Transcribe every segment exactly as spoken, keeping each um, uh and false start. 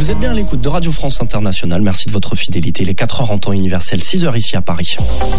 Vous êtes bien à l'écoute de Radio France Internationale. Merci de votre fidélité. Il est quatre heures en temps universel, six heures ici à Paris.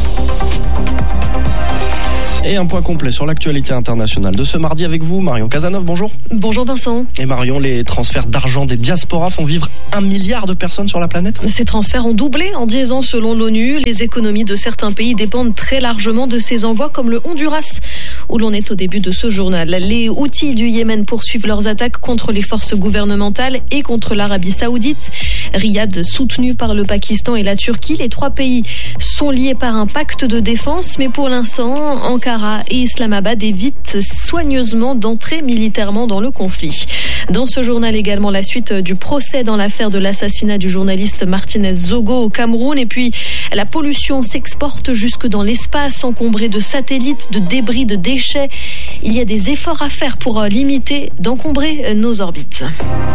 Et un point complet sur l'actualité internationale de ce mardi avec vous, Marion Casanov, bonjour. Bonjour Vincent. Et Marion, les transferts d'argent des diasporas font vivre un milliard de personnes sur la planète. Ces transferts ont doublé en dix ans selon l'ONU. Les économies de certains pays dépendent très largement de ces envois, comme le Honduras, où l'on est au début de ce journal. Les Houthis du Yémen poursuivent leurs attaques contre les forces gouvernementales et contre l'Arabie Saoudite. Riyad, soutenu par le Pakistan et la Turquie, les trois pays sont liés par un pacte de défense, mais pour l'instant, Ankara et Islamabad évitent soigneusement d'entrer militairement dans le conflit. Dans ce journal également, la suite du procès dans l'affaire de l'assassinat du journaliste Martinez Zogo au Cameroun. Et puis, la pollution s'exporte jusque dans l'espace, encombré de satellites, de débris, de déchets. Il y a des efforts à faire pour limiter d'encombrer nos orbites.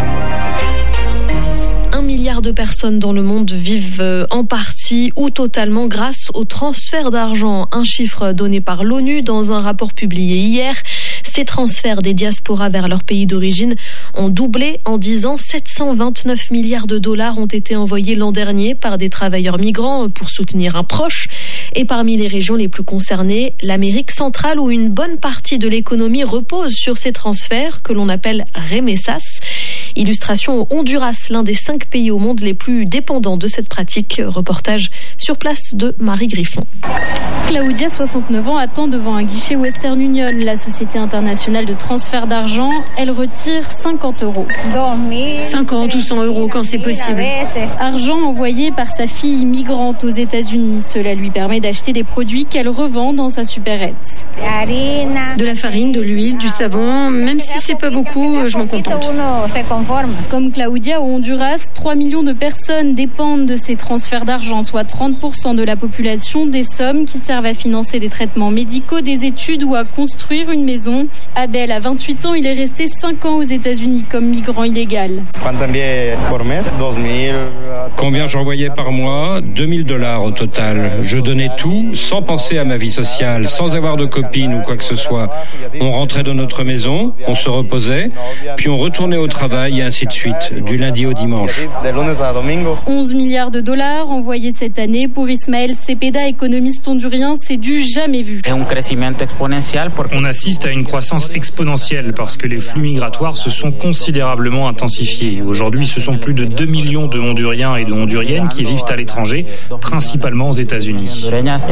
Un milliard de personnes dans le monde vivent en partie ou totalement grâce au transfert d'argent. Un chiffre donné par l'ONU dans un rapport publié hier. Ces transferts des diasporas vers leur pays d'origine ont doublé en dix ans. sept cent vingt-neuf milliards de dollars ont été envoyés l'an dernier par des travailleurs migrants pour soutenir un proche. Et parmi les régions les plus concernées, l'Amérique centrale, où une bonne partie de l'économie repose sur ces transferts que l'on appelle remessas. Illustration au Honduras, l'un des cinq pays au monde les plus dépendants de cette pratique. Reportage sur place de Marie Griffon. Claudia, soixante-neuf ans, attend devant un guichet Western Union, la société internationale de transfert d'argent. Elle retire cinquante euros. cinquante ou cent euros quand c'est possible. Argent envoyé par sa fille migrante aux États-Unis. Cela lui permet d'acheter des produits qu'elle revend dans sa supérette. De la farine, de l'huile, du savon, même si c'est pas beaucoup, je m'en contente. Comme Claudia au Honduras, trois millions de personnes dépendent de ces transferts d'argent, soit trente pour cent de la population, des sommes qui servent à financer des traitements médicaux, des études ou à construire une maison. Abel a vingt-huit ans, il est resté cinq ans aux États-Unis comme migrant illégal. Combien j'envoyais par mois? deux mille dollars au total. Je donnais tout sans penser à ma vie sociale, sans avoir de copine ou quoi que ce soit. On rentrait dans notre maison, on se reposait, puis on retournait au travail et ainsi de suite, du lundi au dimanche. onze milliards de dollars envoyés cette année. Pour Ismaël Cepeda, économiste hondurien, c'est du jamais vu. On assiste à une croissance exponentielle parce que les flux migratoires se sont considérablement intensifiés. Aujourd'hui, ce sont plus de deux millions de Honduriens et de Honduriennes qui vivent à l'étranger, principalement aux États-Unis.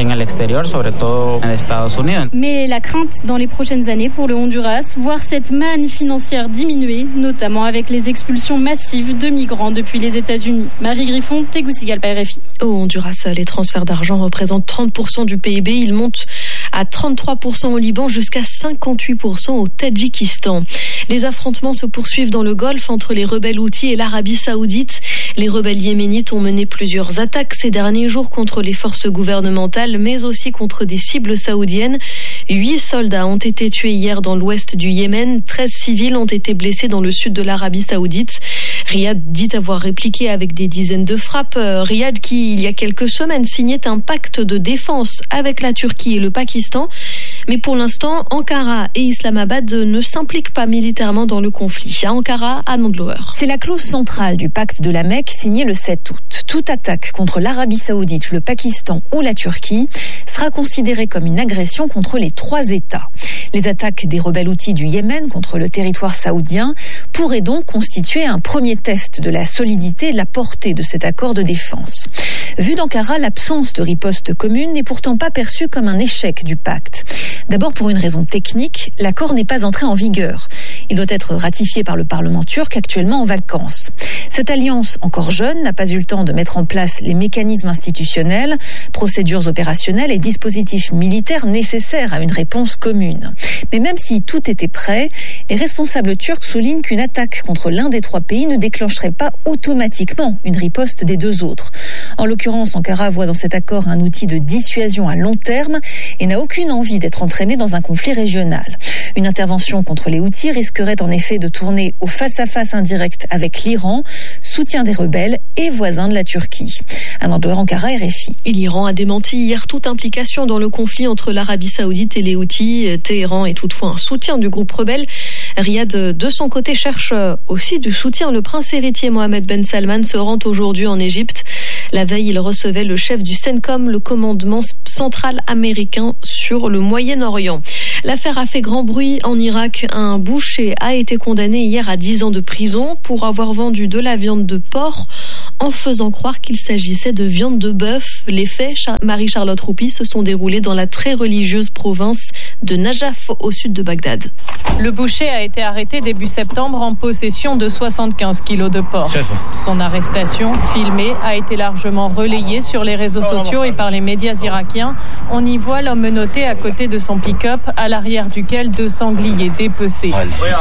Mais la crainte dans les prochaines années pour le Honduras, voir cette manne financière diminuer, notamment avec les expulsions massives de migrants depuis les États-Unis. Marie Griffon, Tegucigalpa, R F I. Au Honduras, les transferts d'argent représentent trente pour cent du P I B. Ils montent à trente-trois pour cent au Liban, jusqu'à cinquante-huit pour cent au Tadjikistan. Les affrontements se poursuivent dans le Golfe entre les rebelles houthis et l'Arabie Saoudite. Les rebelles yéménites ont mené plusieurs attaques ces derniers jours contre les forces gouvernementales, mais aussi contre des cibles saoudiennes. Huit soldats ont été tués hier dans l'ouest du Yémen. Treize civils ont été blessés dans le sud de l'Arabie Saoudite. Riyad dit avoir répliqué avec des dizaines de frappes. Riyad qui, il y a quelques semaines, signait un pacte de défense avec la Turquie et le Pakistan. Mais pour l'instant, Ankara et Islamabad ne s'impliquent pas militairement dans le conflit. À Ankara, à Nandlower. C'est la clause centrale du pacte de la Mecque signé le sept août. Toute attaque contre l'Arabie Saoudite, le Pakistan ou la Turquie sera considérée comme une agression contre les trois États. Les attaques des rebelles houthis du Yémen contre le territoire saoudien pourraient donc constituer un premier test de la solidité et de la portée de cet accord de défense. Vu d'Ankara, l'absence de riposte commune n'est pourtant pas perçue comme un échec du pacte. D'abord pour une raison technique, l'accord n'est pas entré en vigueur. Il doit être ratifié par le Parlement turc, actuellement en vacances. Cette alliance, encore jeune, n'a pas eu le temps de mettre en place les mécanismes institutionnels, procédures opérationnelles et dispositifs militaires nécessaires à une réponse commune. Mais même si tout était prêt, les responsables turcs soulignent qu'une attaque contre l'un des trois pays ne déclencherait pas automatiquement une riposte des deux autres. En l'occurrence, l'occurrence, Ankara voit dans cet accord un outil de dissuasion à long terme et n'a aucune envie d'être entraînée dans un conflit régional. Une intervention contre les Houthis risquerait en effet de tourner au face-à-face indirect avec l'Iran, soutien des rebelles et voisin de la Turquie. Anne Douer, Ankara, R F I. Et l'Iran a démenti hier toute implication dans le conflit entre l'Arabie Saoudite et les Houthis. Téhéran est toutefois un soutien du groupe rebelle. Riyad, de son côté, cherche aussi du soutien. Le prince héritier Mohammed Ben Salman se rend aujourd'hui en Égypte. La veille, il recevait le chef du CENTCOM, le commandement central américain sur le Moyen-Orient. L'affaire a fait grand bruit en Irak. Un boucher a été condamné hier à dix ans de prison pour avoir vendu de la viande de porc en faisant croire qu'il s'agissait de viande de bœuf. Les faits, Marie-Charlotte Roupi, se sont déroulés dans la très religieuse province de Najaf, au sud de Bagdad. Le boucher a été arrêté début septembre en possession de soixante-quinze kilos de porc. Son arrestation, filmée, a été largement relayée sur les réseaux sociaux et par les médias irakiens. On y voit l'homme menotté à côté de son pick-up, à l'arrière duquel deux sangliers dépecés.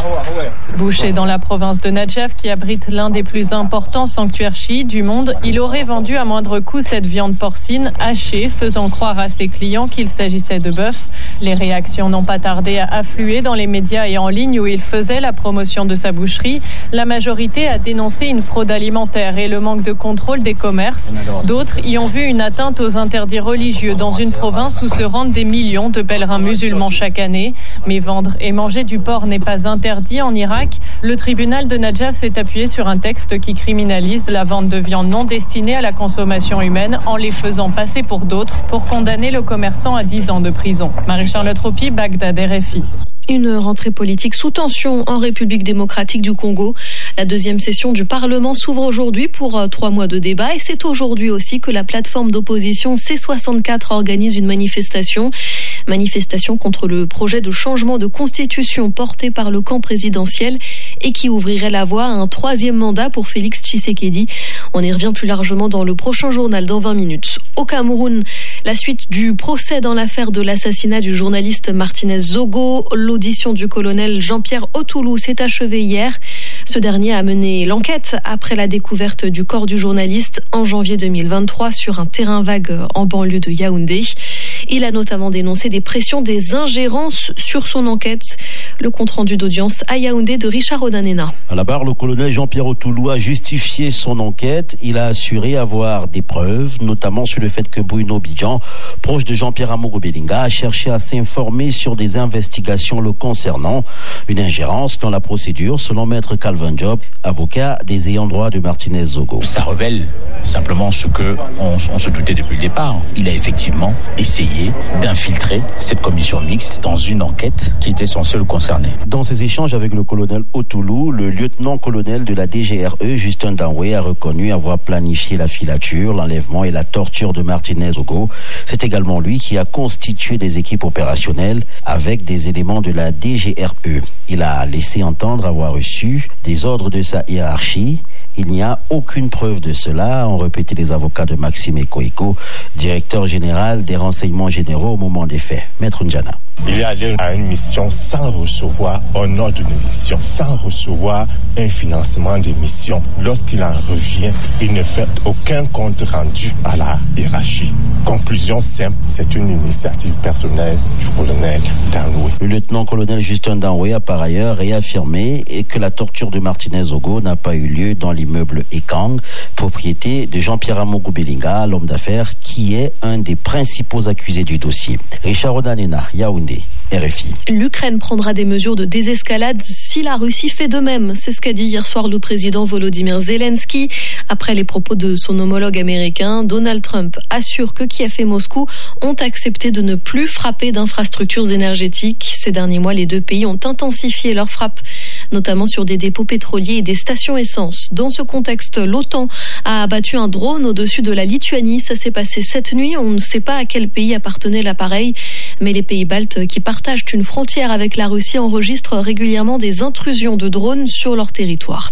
Boucher dans la province de Najaf, qui abrite l'un des plus importants sanctuaires chiites du monde, il aurait vendu à moindre coût cette viande porcine hachée, faisant croire à ses clients qu'il s'agissait de bœuf. Les réactions n'ont pas tardé à affluer dans les médias et en ligne où il faisait la promotion de sa boucherie. La majorité a dénoncé une fraude alimentaire et le manque de contrôle des commerces. D'autres y ont vu une atteinte aux interdits religieux dans une province où se rendent des millions de pèlerins musulmans chaque année. Mais vendre et manger du porc n'est pas interdit en Irak. Le tribunal de Najaf s'est appuyé sur un texte qui criminalise la vente de viande non destinée à la consommation humaine en les faisant passer pour d'autres pour condamner le commerçant à dix ans de prison. Marie-Charlotte Roupi, Bagdad, R F I. Une rentrée politique sous tension en République démocratique du Congo. La deuxième session du Parlement s'ouvre aujourd'hui pour euh, trois mois de débat et c'est aujourd'hui aussi que la plateforme d'opposition C soixante-quatre organise une manifestation. Manifestation contre le projet de changement de constitution porté par le camp présidentiel et qui ouvrirait la voie à un troisième mandat pour Félix Tshisekedi. On y revient plus largement dans le prochain journal dans vingt minutes. Au Cameroun, la suite du procès dans l'affaire de l'assassinat du journaliste Martinez Zogo. L'audition du colonel Jean-Pierre Otoulou s'est achevée hier. Ce dernier a mené l'enquête après la découverte du corps du journaliste en janvier deux mille vingt-trois sur un terrain vague en banlieue de Yaoundé. Il a notamment dénoncé des pressions, des ingérences sur son enquête. Le compte-rendu d'audience à Yaoundé de Richard Odanena. À la barre, le colonel Jean-Pierre Otoulou a justifié son enquête. Il a assuré avoir des preuves, notamment sur le fait que Bruno Bidjan, proche de Jean-Pierre Amogo-Belinga, a cherché à s'informer sur des investigations le concernant. Une ingérence dans la procédure, selon maître Calvin Job, avocat des ayants droit de Martinez Zogo. Ça révèle simplement ce que on, on se doutait depuis le départ. Il a effectivement essayé d'infiltrer cette commission mixte dans une enquête qui était censée le concerner. Dans ses échanges avec le colonel Otoulou, le lieutenant-colonel de la D G R E, Justin Danwe, a reconnu avoir planifié la filature, l'enlèvement et la torture de Martinez Zogo. C'est également lui qui a constitué des équipes opérationnelles avec des éléments de la D G R E. Il a laissé entendre avoir reçu des ordres de sa hiérarchie. Il n'y a aucune preuve de cela, ont répété les avocats de Maxime Ekoeko, directeur général des renseignements généraux au moment des faits. Maître Ndjana. Il est allé à une mission sans recevoir un ordre de mission, sans recevoir un financement de mission. Lorsqu'il en revient, il ne fait aucun compte rendu à la hiérarchie. Conclusion simple, c'est une initiative personnelle du colonel Danwe. Le lieutenant-colonel Justin Danwe a par ailleurs réaffirmé que la torture de Martinez Zogo n'a pas eu lieu dans l'immeuble Ekang, propriété de Jean-Pierre Amogo-Belinga, l'homme d'affaires qui est un des principaux accusés du dossier. Richard Odanena, Yaoundé, R F I. L'Ukraine prendra des mesures de désescalade si la Russie fait de même. C'est ce qu'a dit hier soir le président Volodymyr Zelensky. Après les propos de son homologue américain, Donald Trump assure que Kiev et Moscou ont accepté de ne plus frapper d'infrastructures énergétiques. Ces derniers mois, les deux pays ont intensifié leurs frappes, notamment sur des dépôts pétroliers et des stations essence. Dans ce contexte, l'OTAN a abattu un drone au-dessus de la Lituanie. Ça s'est passé cette nuit. On ne sait pas à quel pays appartenait l'appareil, mais les pays baltes qui partagent une frontière avec la Russie enregistrent régulièrement des intrusions de drones sur leur territoire.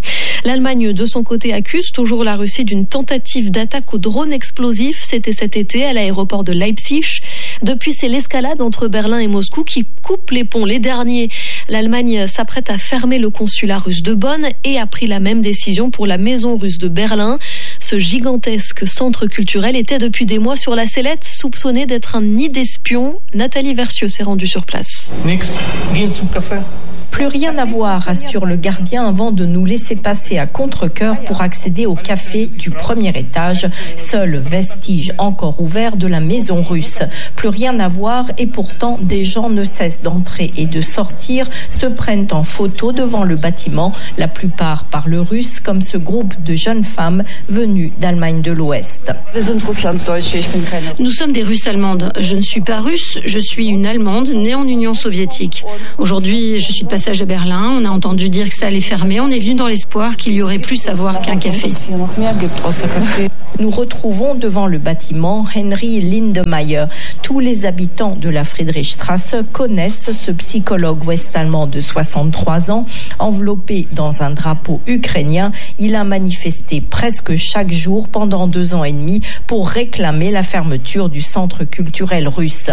L'Allemagne, de son côté, accuse toujours la Russie d'une tentative d'attaque au drone explosif. C'était cet été à l'aéroport de Leipzig. Depuis, c'est l'escalade entre Berlin et Moscou qui coupe les ponts. Les derniers, l'Allemagne s'apprête à fermer le consulat russe de Bonn et a pris la même décision pour la maison russe de Berlin. Ce gigantesque centre culturel était depuis des mois sur la sellette, soupçonné d'être un nid d'espions. Nathalie Versieux s'est rendue sur place. Nix, gehen zum Café. Plus rien à voir, assure le gardien avant de nous laisser passer à contre-cœur pour accéder au café du premier étage, seul vestige encore ouvert de la maison russe. Plus rien à voir et pourtant des gens ne cessent d'entrer et de sortir, se prennent en photo devant le bâtiment, la plupart parlent russe comme ce groupe de jeunes femmes venues d'Allemagne de l'Ouest. Nous sommes des Russes allemandes. Je ne suis pas russe, je suis une Allemande née en Union soviétique. Aujourd'hui, je suis de passage à Berlin, on a entendu dire que ça allait fermer, on est venu dans l'espoir qu'il y aurait plus à voir qu'un café. Nous retrouvons devant le bâtiment Henry Lindemeyer. Tous les habitants de la Friedrichstraße connaissent ce psychologue ouest-allemand de soixante-trois ans. Enveloppé dans un drapeau ukrainien, il a manifesté presque chaque jour pendant deux ans et demi pour réclamer la fermeture du centre culturel russe.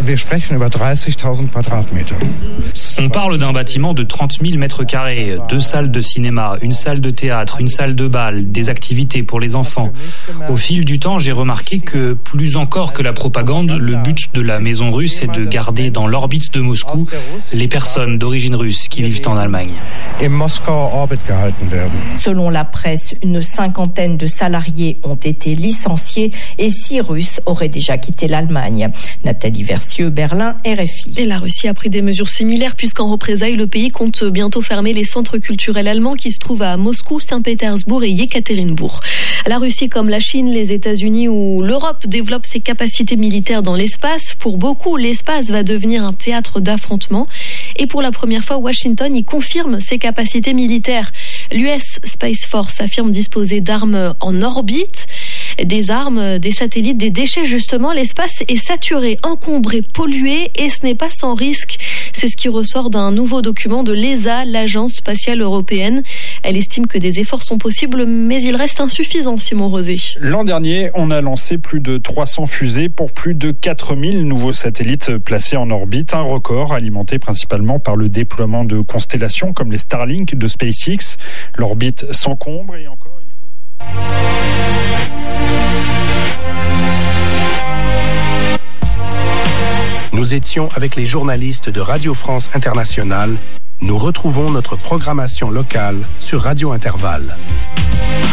On parle d'un bâtiment de trente mille mètres carrés, deux salles de cinéma, une salle de théâtre, une salle de bal, des activités pour les enfants. Au fil du temps, j'ai remarqué que, plus encore que la propagande, le but de la maison russe est de garder dans l'orbite de Moscou les personnes d'origine russe qui vivent en Allemagne. Selon la presse, une cinquantaine de salariés ont été licenciés et six Russes auraient déjà quitté l'Allemagne. Nathalie Versieux, Berlin, R F I. Et la Russie a pris des mesures similaires puisqu'en représailles, le pays compte bientôt fermer les centres culturels allemands qui se trouvent à Moscou, Saint-Pétersbourg et Yekaterinbourg. La Russie, comme la Chine, les États-Unis ou l'Europe, développe ses capacités militaires dans l'espace. Pour beaucoup, l'espace va devenir un théâtre d'affrontement. Et pour la première fois, Washington y confirme ses capacités militaires. L'U S Space Force affirme disposer d'armes en orbite. Des armes, des satellites, des déchets, justement. L'espace est saturé, encombré, pollué et ce n'est pas sans risque. C'est ce qui ressort d'un nouveau document de l'E S A, l'Agence spatiale européenne. Elle estime que des efforts sont possibles, mais ils restent insuffisants, Simon Rosé. L'an dernier, on a lancé plus de trois cents fusées pour plus de quatre mille nouveaux satellites placés en orbite. Un record alimenté principalement par le déploiement de constellations comme les Starlink de SpaceX. L'orbite s'encombre et encore, il faut... Nous étions avec les journalistes de Radio France Internationale. Nous retrouvons notre programmation locale sur Radio Intervalle.